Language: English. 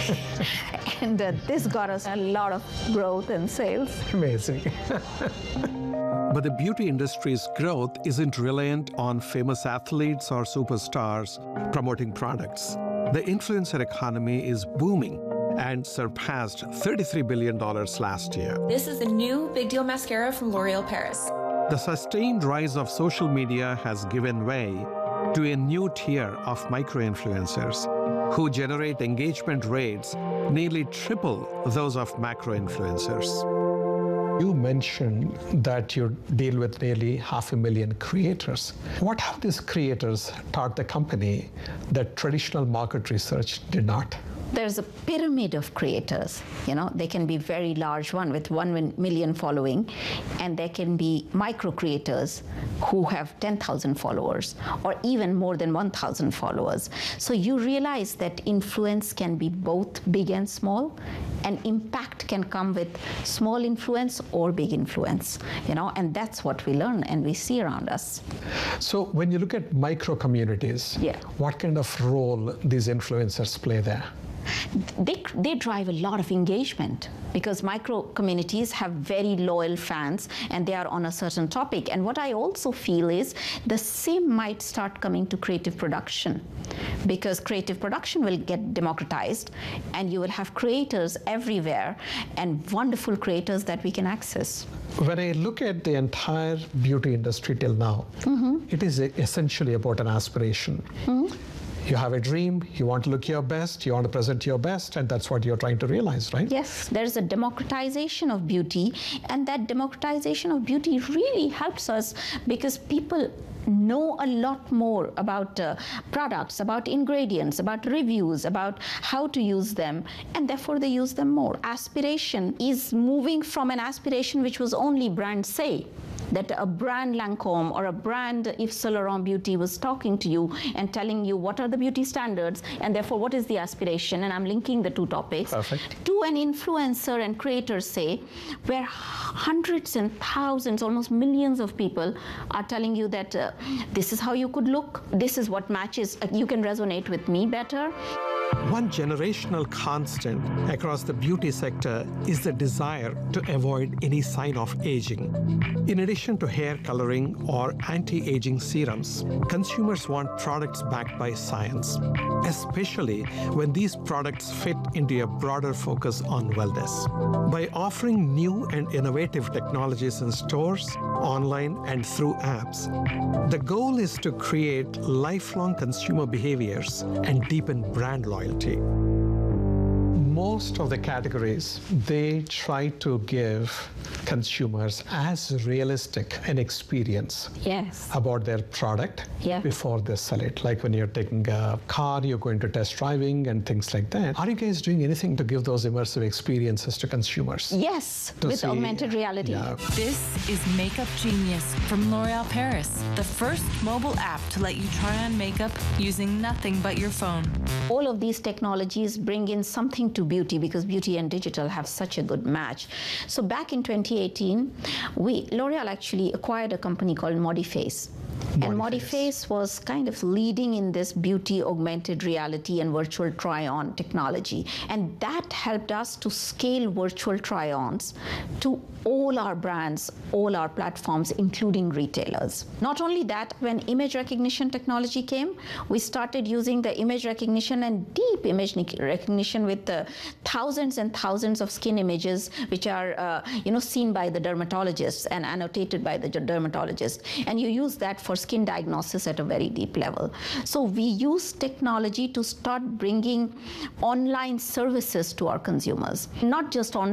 And this got us a lot of growth and sales. Amazing. But the beauty industry's growth isn't reliant on famous athletes or superstars promoting products. The influencer economy is booming and surpassed $33 billion last year. This is the new Big Deal Mascara from L'Oréal Paris. The sustained rise of social media has given way to a new tier of micro-influencers who generate engagement rates nearly triple those of macro-influencers. You mentioned that you deal with nearly 500,000 creators. What have these creators taught the company that traditional market research did not? There's a pyramid of creators. They can be very large one with 1 million following, and there can be micro creators who have 10,000 followers or even more than 1,000 followers. So you realize that influence can be both big and small, and impact can come with small influence or big influence, and that's what we learn and we see around us. So when you look at micro communities, what kind of role these influencers play there? They drive a lot of engagement because micro communities have very loyal fans and they are on a certain topic. And what I also feel is the same might start coming to creative production, because creative production will get democratized and you will have creators everywhere and wonderful creators that we can access. When I look at the entire beauty industry till now, it is essentially about an aspiration. You have a dream, you want to look your best, you want to present your best, and that's what you're trying to realize, right? Yes, there's a democratization of beauty, and that democratization of beauty really helps us because people know a lot more about products, about ingredients, about reviews, about how to use them, and therefore they use them more. Aspiration is moving from an aspiration which was only brand say, that a brand Lancôme or a brand Yves Saint Laurent Beauty was talking to you and telling you what are the beauty standards and therefore what is the aspiration, and I'm linking the two topics. Perfect. To an influencer and creator say, where hundreds and thousands, almost millions of people are telling you that this is how you could look, this is what matches, you can resonate with me better. One generational constant across the beauty sector is the desire to avoid any sign of aging. In addition to hair coloring or anti-aging serums, consumers want products backed by science, especially when these products fit into a broader focus on wellness. By offering new and innovative technologies in stores, online, and through apps, the goal is to create lifelong consumer behaviors and deepen brand loyalty. Most of the categories, they try to give consumers as realistic an experience about their product before they sell it. Like when you're taking a car, you're going to test driving and things like that. Are you guys doing anything to give those immersive experiences to consumers? Yes, with augmented reality. This is Makeup Genius from L'Oréal Paris, the first mobile app to let you try on makeup using nothing but your phone. All of these technologies bring in something to beauty because beauty and digital have such a good match. So back in 2018, L'Oréal actually acquired a company called Modiface. And Modiface was kind of leading in this beauty augmented reality and virtual try-on technology. And that helped us to scale virtual try-ons to all our brands, all our platforms, including retailers. Not only that, when image recognition technology came, we started using the image recognition and deep image recognition with thousands and thousands of skin images, which are seen by the dermatologists and annotated by the dermatologist. And you use that for skin diagnosis at a very deep level. So we use technology to start bringing online services to our consumers, not just online